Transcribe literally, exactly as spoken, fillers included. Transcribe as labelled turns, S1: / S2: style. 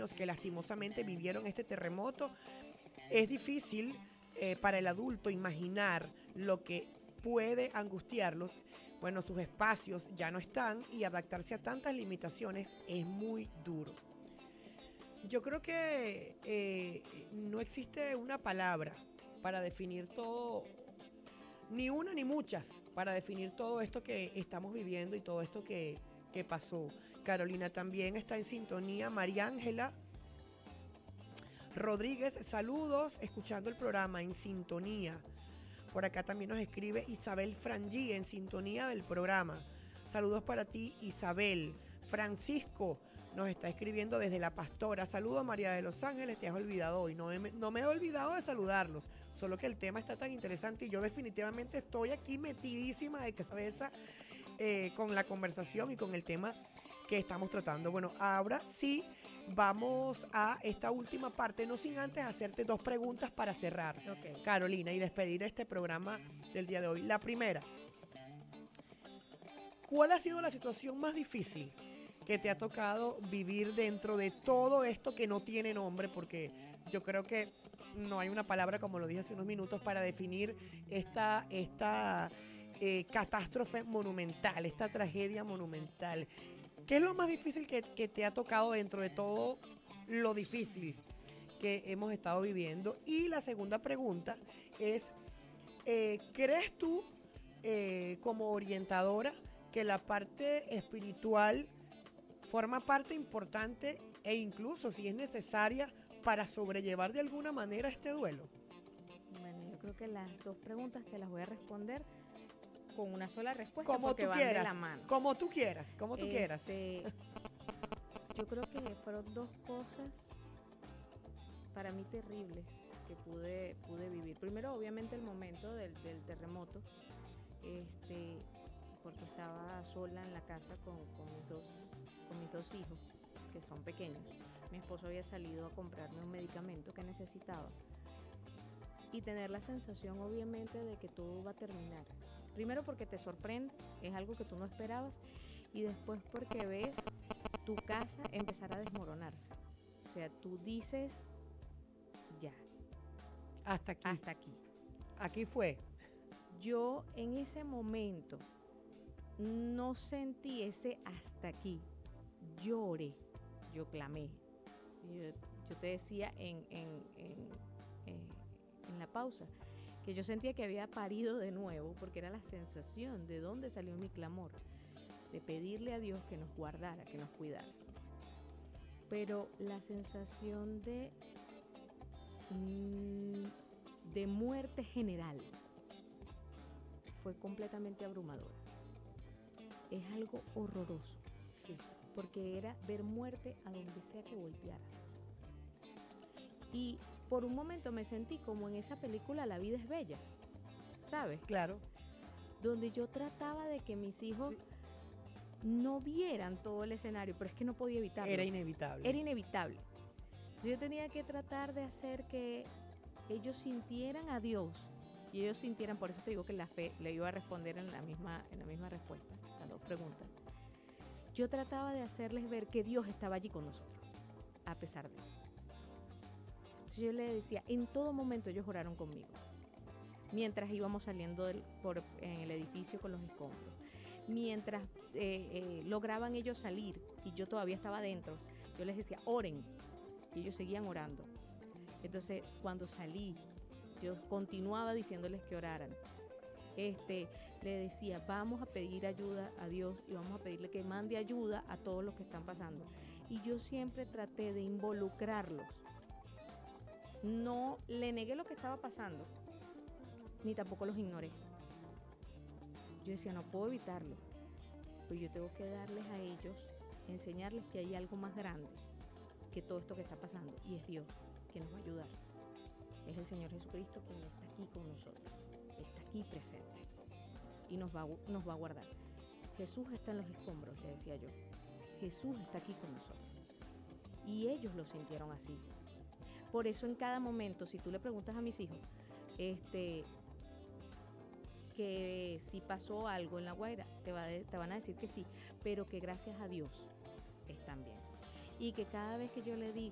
S1: niños que lastimosamente vivieron este terremoto, es difícil eh, para el adulto imaginar lo que puede angustiarlos. Bueno, sus espacios ya no están y adaptarse a tantas limitaciones es muy duro. Yo creo que eh, no existe una palabra para definir todo, ni una ni muchas, para definir todo esto que estamos viviendo y todo esto que, que pasó. Carolina también está en sintonía. María Ángela Rodríguez, saludos, escuchando el programa en sintonía. Por acá también nos escribe Isabel Frangí, en sintonía del programa. Saludos para ti, Isabel. Francisco nos está escribiendo desde La Pastora. Saludos, María de los Ángeles, te has olvidado hoy. No me, no me he olvidado de saludarlos, solo que el tema está tan interesante y yo definitivamente estoy aquí metidísima de cabeza eh, con la conversación y con el tema que estamos tratando. Bueno, ahora sí vamos a esta última parte, no sin antes hacerte dos preguntas para cerrar,
S2: Okay.
S1: Carolina, y despedir este programa del día de hoy. La primera, ¿cuál ha sido la situación más difícil que te ha tocado vivir dentro de todo esto que no tiene nombre? Porque yo creo que no hay una palabra, como lo dije hace unos minutos, para definir esta, esta eh, catástrofe monumental, esta tragedia monumental. ¿Qué es lo más difícil que, que te ha tocado dentro de todo lo difícil que hemos estado viviendo? Y la segunda pregunta es, eh, ¿crees tú eh, como orientadora que la parte espiritual forma parte importante e incluso si es necesaria para sobrellevar de alguna manera este duelo?
S2: Bueno, yo creo que las dos preguntas te las voy a responder con una sola respuesta
S1: Como
S2: porque
S1: tú
S2: van
S1: quieras,
S2: de la mano.
S1: como tú quieras, como tú quieras.
S2: Este, yo creo que fueron dos cosas para mí terribles que pude, pude vivir. Primero, obviamente, el momento del, del terremoto, este, porque estaba sola en la casa con, con, mis dos, con mis dos hijos, que son pequeños. Mi esposo había salido a comprarme un medicamento que necesitaba. Y tener la sensación, obviamente, de que todo va a terminar. Primero porque te sorprende, es algo que tú no esperabas. Y después porque ves tu casa empezar a desmoronarse. O sea, tú dices, ya,
S1: Hasta aquí.
S2: hasta aquí.
S1: Aquí fue.
S2: Yo en ese momento no sentí ese hasta aquí. Lloré, yo clamé. Yo, yo te decía en, en, en, en, en la pausa que yo sentía que había parido de nuevo, porque era la sensación de dónde salió mi clamor, de pedirle a Dios que nos guardara, que nos cuidara. Pero la sensación de, de muerte general fue completamente abrumadora. Es algo horroroso.
S1: Sí.
S2: Porque era ver muerte a donde sea que volteara. Y por un momento me sentí como en esa película La vida es bella, ¿sabes?
S1: Claro.
S2: Donde yo trataba de que mis hijos
S1: Sí.
S2: no vieran todo el escenario, pero es que no podía evitarlo.
S1: Era inevitable.
S2: Era inevitable. Entonces yo tenía que tratar de hacer que ellos sintieran a Dios y ellos sintieran, por eso te digo que la fe le iba a responder en la misma, en la misma respuesta, las dos preguntas. Yo trataba de hacerles ver que Dios estaba allí con nosotros, a pesar de. Entonces yo les decía, en todo momento ellos oraron conmigo, mientras íbamos saliendo del, por, en el edificio con los escombros, mientras eh, eh, lograban ellos salir y yo todavía estaba adentro, yo les decía, oren, y ellos seguían orando. Entonces cuando salí, yo continuaba diciéndoles que oraran. Este, le decía, vamos a pedir ayuda a Dios y vamos a pedirle que mande ayuda a todos los que están pasando. Y yo siempre traté de involucrarlos. No le negué lo que estaba pasando, ni tampoco los ignoré. Yo decía, no puedo evitarlo, pues yo tengo que darles a ellos, enseñarles que hay algo más grande que todo esto que está pasando, y es Dios quien nos va a ayudar. Es el Señor Jesucristo quien está aquí con nosotros. Está aquí presente y nos va, nos va a guardar. Jesús está en los escombros, le decía yo. Jesús está aquí con nosotros. Y ellos lo sintieron así. Por eso en cada momento, si tú le preguntas a mis hijos, este, que si pasó algo en La Guaira, te, va de, te van a decir que sí, pero que gracias a Dios están bien. Y que cada vez que yo le digo